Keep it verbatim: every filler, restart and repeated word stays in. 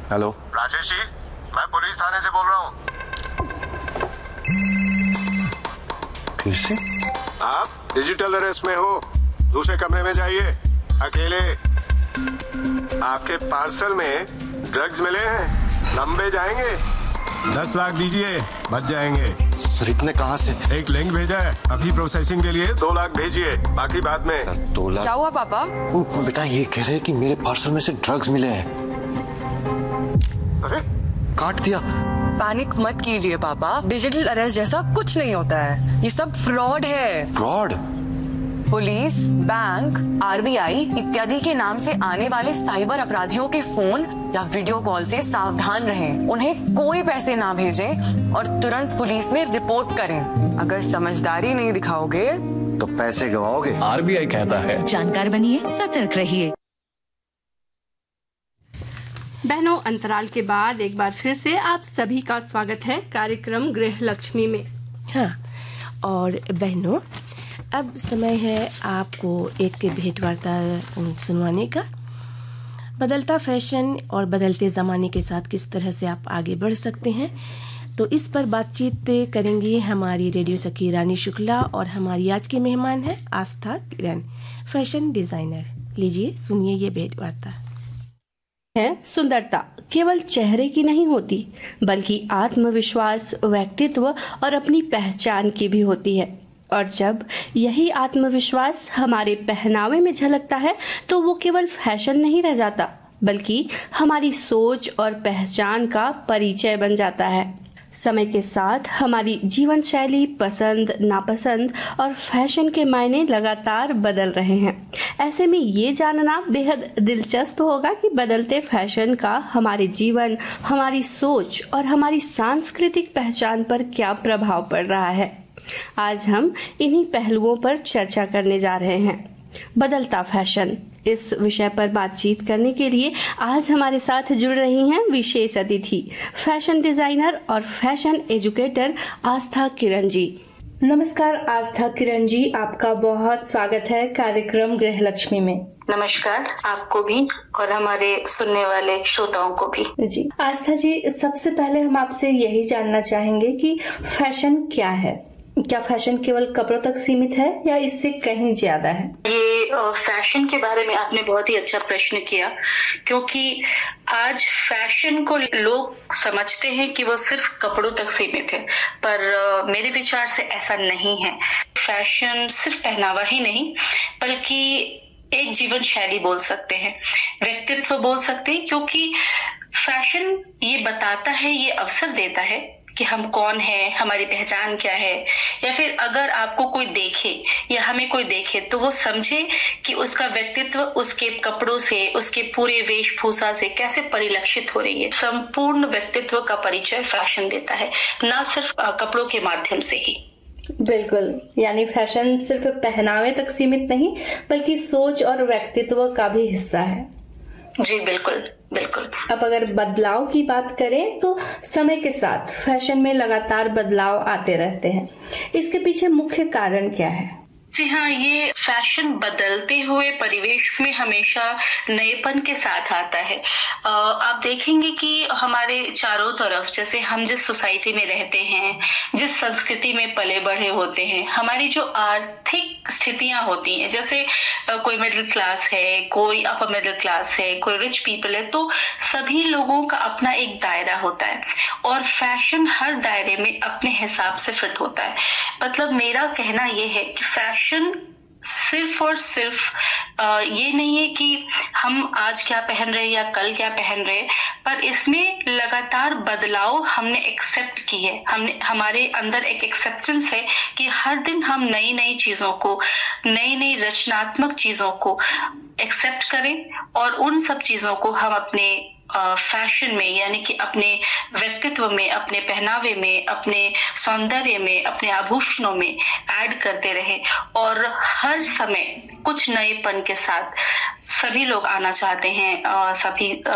Hello Rajesh ji, मैं police थाने से बोल रहा हूँ। फिर से? आप डिजिटल अरेस्ट में हो। दूसरे कमरे में जाइए, अकेले। आपके पार्सल में ड्रग्स मिले हैं, लंबे जाएंगे। दस लाख दीजिए, बच जाएंगे। सर इतने कहाँ से? एक लिंक भेजा है, अभी प्रोसेसिंग के लिए दो लाख भेजिए, बाकी बाद में। सर दो लाख? क्या हुआ पापा? वो बेटा ये कह रहे हैं कि मेरे पार्सल में से ड्रग्स मिले हैं। अरे काट दिया। पैनिक मत कीजिए पापा, डिजिटल अरेस्ट जैसा कुछ नहीं होता है, ये सब फ्रॉड है। फ्रॉड? पुलिस, बैंक, आरबीआई इत्यादि के नाम से आने वाले साइबर अपराधियों के फोन या वीडियो कॉल से सावधान रहें। उन्हें कोई पैसे ना भेजें और तुरंत पुलिस में रिपोर्ट करें। अगर समझदारी नहीं दिखाओगे तो पैसे गवाओगे। आरबीआई कहता है जानकार बनिए, सतर्क रहिए। बहनों, अंतराल के बाद एक बार फिर से आप सभी का स्वागत है कार्यक्रम गृह लक्ष्मी में। हाँ, और बहनों अब समय है आपको एक भेंट वार्ता सुनवाने का। बदलता फैशन और बदलते ज़माने के साथ किस तरह से आप आगे बढ़ सकते हैं, तो इस पर बातचीत करेंगी हमारी रेडियो सखी रानी शुक्ला और हमारी आज की मेहमान है आस्था किरण, फैशन डिज़ाइनर। लीजिए सुनिए ये भेंट वार्ता। है सुंदरता केवल चेहरे की नहीं होती, बल्कि आत्मविश्वास, व्यक्तित्व और अपनी पहचान की भी होती है। और जब यही आत्मविश्वास हमारे पहनावे में झलकता है तो वो केवल फैशन नहीं रह जाता, बल्कि हमारी सोच और पहचान का परिचय बन जाता है। समय के साथ हमारी जीवन शैली, पसंद, नापसंद और फैशन के मायने लगातार बदल रहे हैं। ऐसे में ये जानना बेहद दिलचस्प होगा कि बदलते फैशन का हमारे जीवन, हमारी सोच और हमारी सांस्कृतिक पहचान पर क्या प्रभाव पड़ रहा है। आज हम इन्हीं पहलुओं पर चर्चा करने जा रहे हैं। बदलता फैशन, इस विषय पर बातचीत करने के लिए आज हमारे साथ जुड़ रही हैं विशेष अतिथि, फैशन डिजाइनर और फैशन एजुकेटर आस्था किरण जी। नमस्कार आस्था किरण जी, आपका बहुत स्वागत है कार्यक्रम गृह लक्ष्मी में। नमस्कार आपको भी और हमारे सुनने वाले श्रोताओं को भी। जी आस्था जी, सबसे पहले हम आपसे यही जानना चाहेंगे कि फैशन क्या है। क्या फैशन केवल कपड़ों तक सीमित है या इससे कहीं ज्यादा है? ये फैशन के बारे में आपने बहुत ही अच्छा प्रश्न किया, क्योंकि आज फैशन को लोग समझते हैं कि वो सिर्फ कपड़ों तक सीमित है, पर मेरे विचार से ऐसा नहीं है। फैशन सिर्फ पहनावा ही नहीं, बल्कि एक जीवन शैली बोल सकते हैं, व्यक्तित्व बोल सकते हैं, क्योंकि फैशन ये बताता है, ये अवसर देता है कि हम कौन हैं, हमारी पहचान क्या है, या फिर अगर आपको कोई देखे या हमें कोई देखे तो वो समझे कि उसका व्यक्तित्व उसके कपड़ों से, उसके पूरे वेशभूषा से कैसे परिलक्षित हो रही है। संपूर्ण व्यक्तित्व का परिचय फैशन देता है, ना सिर्फ कपड़ों के माध्यम से ही। बिल्कुल, यानी फैशन सिर्फ पहनावे तक सीमित नहीं, बल्कि सोच और व्यक्तित्व का भी हिस्सा है। जी बिल्कुल बिल्कुल। अब अगर बदलाव की बात करें तो समय के साथ फैशन में लगातार बदलाव आते रहते हैं। इसके पीछे मुख्य कारण क्या है? जी हाँ, ये फैशन बदलते हुए परिवेश में हमेशा नएपन के साथ आता है। आप देखेंगे कि हमारे चारों तरफ, जैसे हम जिस सोसाइटी में रहते हैं, जिस संस्कृति में पले बढ़े होते हैं, हमारी जो आर्थिक स्थितियां होती हैं, जैसे कोई मिडिल क्लास है, कोई अपर मिडिल क्लास है, कोई रिच पीपल है, तो सभी लोगों का अपना एक दायरा होता है और फैशन हर दायरे में अपने हिसाब से फिट होता है। मतलब मेरा कहना यह है कि फैशन सिर्फ और सिर्फ आ, ये नहीं है कि हम आज क्या पहन रहे या कल क्या पहन रहे, पर इसमें लगातार बदलाव हमने एक्सेप्ट की है। हमने हमारे अंदर एक एक्सेप्टेंस है कि हर दिन हम नई नई चीजों को, नई नई रचनात्मक चीजों को एक्सेप्ट करें और उन सब चीजों को हम अपने फैशन में, यानी कि अपने व्यक्तित्व में, अपने पहनावे में, अपने सौंदर्य में, अपने आभूषणों में ऐड करते रहे। और हर समय कुछ नएपन के साथ सभी लोग आना चाहते हैं, सभी